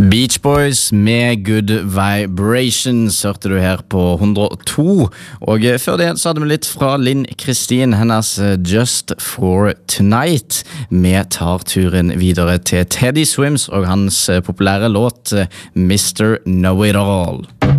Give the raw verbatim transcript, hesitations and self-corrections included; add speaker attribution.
Speaker 1: Beach Boys med Good Vibrations hørte du her på hundre og to, og før det så hadde vi litt fra Linn Kristin, hennes Just for Tonight. Vi tar turen videre til Teddy Swims og hans populære låt Mister Know It All.